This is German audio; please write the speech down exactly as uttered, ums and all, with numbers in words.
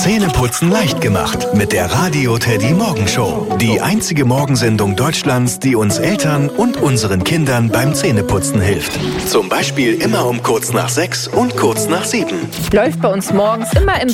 Zähneputzen leicht gemacht mit der Radio Teddy Morgenshow. Die einzige Morgensendung Deutschlands, die uns Eltern und unseren Kindern beim Zähneputzen hilft. Zum Beispiel immer um kurz nach sechs und kurz nach sieben. Läuft bei uns morgens immer im